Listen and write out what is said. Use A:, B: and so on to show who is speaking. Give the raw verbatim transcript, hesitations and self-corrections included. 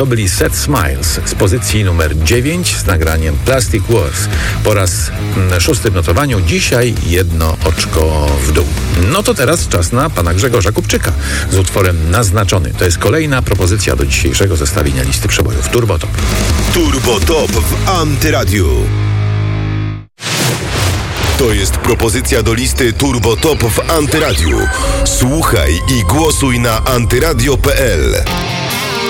A: To byli Set Smiles z pozycji numer dziewięć z nagraniem Plastic Wars. Po raz mm, szósty w notowaniu, dzisiaj jedno oczko w dół. No to teraz czas na pana Grzegorza Kupczyka z utworem Naznaczony. To jest kolejna propozycja do dzisiejszego zestawienia listy przebojów Turbo Top.
B: Turbo Top w Antyradiu. To jest propozycja do listy Turbo Top w Antyradiu. Słuchaj i głosuj na antyradio kropka p l.